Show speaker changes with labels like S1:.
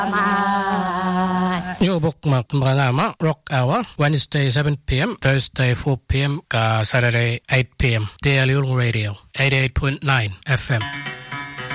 S1: Yo bokmak mga Rock Hour, Wednesday 7 p.m., Thursday 4 p.m., Saturday 8 p.m. Daily Radio, 88.9 FM.